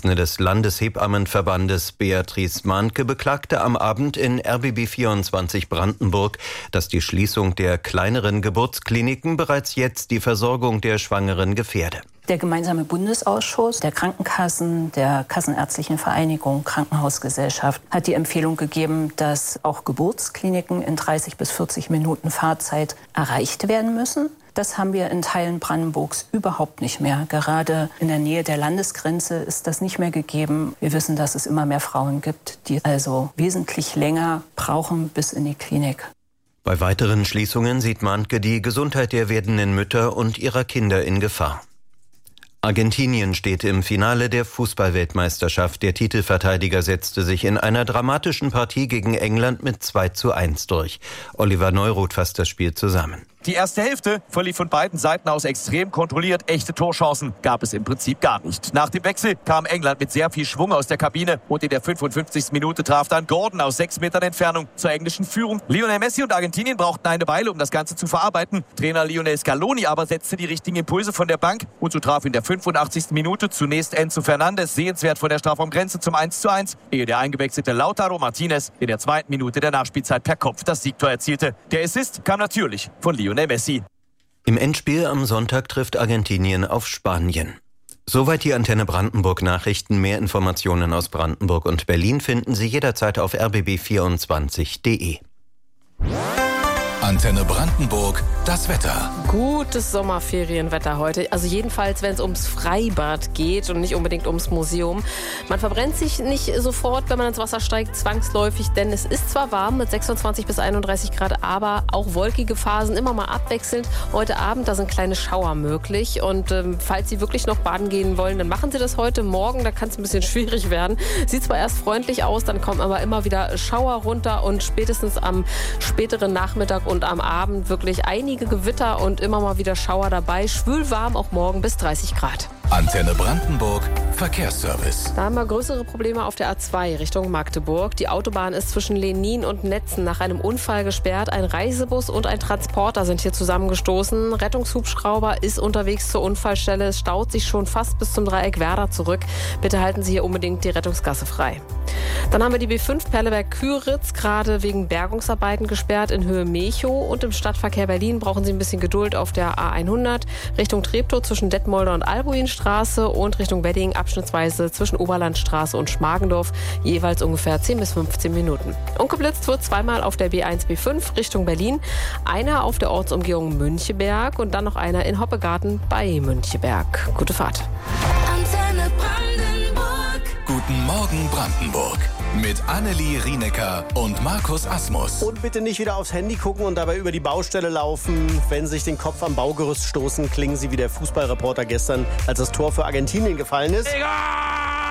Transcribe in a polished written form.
Vorsitzende des Landeshebammenverbandes Beatrice Mahnke beklagte am Abend in RBB 24 Brandenburg, dass die Schließung der kleineren Geburtskliniken bereits jetzt die Versorgung der Schwangeren gefährde. Der gemeinsame Bundesausschuss der Krankenkassen, der Kassenärztlichen Vereinigung, Krankenhausgesellschaft hat die Empfehlung gegeben, dass auch Geburtskliniken in 30 bis 40 Minuten Fahrzeit erreicht werden müssen. Das haben wir in Teilen Brandenburgs überhaupt nicht mehr. Gerade in der Nähe der Landesgrenze ist das nicht mehr gegeben. Wir wissen, dass es immer mehr Frauen gibt, die also wesentlich länger brauchen bis in die Klinik. Bei weiteren Schließungen sieht Mahnke die Gesundheit der werdenden Mütter und ihrer Kinder in Gefahr. Argentinien steht im Finale der Fußball-Weltmeisterschaft. Der Titelverteidiger setzte sich in einer dramatischen Partie gegen England mit 2:1 durch. Oliver Neuroth fasst das Spiel zusammen. Die erste Hälfte verlief von beiden Seiten aus extrem kontrolliert. Echte Torchancen gab es im Prinzip gar nicht. Nach dem Wechsel kam England mit sehr viel Schwung aus der Kabine und in der 55. Minute traf dann Gordon aus 6 Metern Entfernung zur englischen Führung. Lionel Messi und Argentinien brauchten eine Weile, um das Ganze zu verarbeiten. Trainer Lionel Scaloni aber setzte die richtigen Impulse von der Bank und so traf in der 85. Minute zunächst Enzo Fernandes sehenswert von der Strafraumgrenze zum 1:1, ehe der eingewechselte Lautaro Martinez in der 2. Minute der Nachspielzeit per Kopf das Siegtor erzielte. Der Assist kam natürlich von Lionel Messi. Im Endspiel am Sonntag trifft Argentinien auf Spanien. Soweit die Antenne Brandenburg Nachrichten. Mehr Informationen aus Brandenburg und Berlin finden Sie jederzeit auf rbb24.de. Antenne Brandenburg, das Wetter. Gutes Sommerferienwetter heute. Also jedenfalls, wenn es ums Freibad geht und nicht unbedingt ums Museum. Man verbrennt sich nicht sofort, wenn man ins Wasser steigt, zwangsläufig, denn es ist zwar warm mit 26 bis 31 Grad, aber auch wolkige Phasen, immer mal abwechselnd. Heute Abend, da sind kleine Schauer möglich. Und falls Sie wirklich noch baden gehen wollen, dann machen Sie das heute. Morgen, da kann es ein bisschen schwierig werden. Sieht zwar erst freundlich aus, dann kommen aber immer wieder Schauer runter und spätestens am späteren Nachmittag und am Abend wirklich einige Gewitter und immer mal wieder Schauer dabei. Schwül warm auch morgen bis 30 Grad. Antenne Brandenburg, Verkehrsservice. Da haben wir größere Probleme auf der A2 Richtung Magdeburg. Die Autobahn ist zwischen Lenin und Netzen nach einem Unfall gesperrt. Ein Reisebus und ein Transporter sind hier zusammengestoßen. Rettungshubschrauber ist unterwegs zur Unfallstelle. Es staut sich schon fast bis zum Dreieck Werder zurück. Bitte halten Sie hier unbedingt die Rettungsgasse frei. Dann haben wir die B5 Perleberg-Küritz gerade wegen Bergungsarbeiten gesperrt in Höhe Mechow. Und im Stadtverkehr Berlin brauchen Sie ein bisschen Geduld auf der A100 Richtung Treptow zwischen Detmolder und Albuinstraße und Richtung Wedding abschnittsweise zwischen Oberlandstraße und Schmargendorf jeweils ungefähr 10 bis 15 Minuten. Und geblitzt wird zweimal auf der B1 B5 Richtung Berlin, einer auf der Ortsumgehung Müncheberg und dann noch einer in Hoppegarten bei Müncheberg. Gute Fahrt. Antenne Brandenburg. Guten Morgen Brandenburg. Mit Annelie Rienecker und Markus Asmus. Und bitte nicht wieder aufs Handy gucken und dabei über die Baustelle laufen. Wenn Sie sich den Kopf am Baugerüst stoßen, klingen Sie wie der Fußballreporter gestern, als das Tor für Argentinien gefallen ist. Egal!